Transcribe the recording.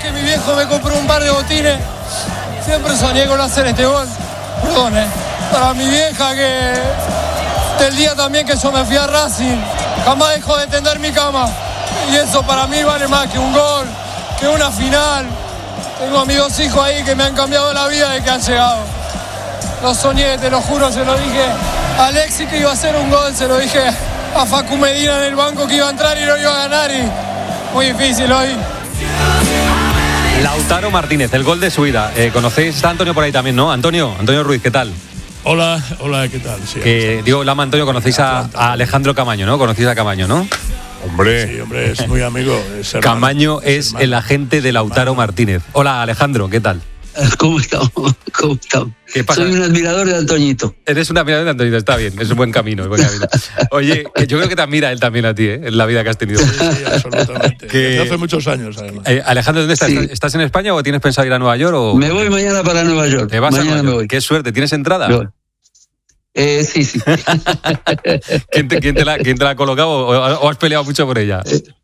que mi viejo me compró un par de botines, siempre soñé con hacer este gol. Perdón, para mi vieja, que del día también que yo me fui a Racing, jamás dejó de tender mi cama. Y eso para mí vale más que un gol, que una final. Tengo a mis 2 hijos ahí que me han cambiado la vida desde que han llegado. Lo soñé, te lo juro, se lo dije a Alexis que iba a hacer un gol, se lo dije a Facu Medina en el banco que iba a entrar y no iba a ganar, y muy difícil hoy. Lautaro Martínez, el gol de su vida. ¿Conocéis? Está Antonio por ahí también, ¿no? Antonio Ruiz, ¿qué tal? Hola, ¿qué tal? Sí, digo, Lama, Antonio, conocéis a Alejandro Camaño, ¿no? Conocéis a Camaño, ¿no? Hombre. Sí, hombre, es muy amigo. Es hermano, Camaño es el agente de Lautaro Martínez. Hola, Alejandro, ¿qué tal? ¿Cómo estamos? ¿Qué pasa? Soy un admirador de Antoñito. Eres un admirador de Antoñito, está bien, es un buen camino. Oye, yo creo que te admira él también a ti, en la vida que has tenido. Sí, absolutamente. Desde hace muchos años, además. Alejandro, ¿dónde estás? Sí. ¿Estás en España o tienes pensado ir a Nueva York? O... Me voy mañana para Nueva York. ¿Te vas mañana a Nueva York? me voy. Qué suerte, ¿tienes entrada? Sí. ¿Quién te la ha colocado o has peleado mucho por ella?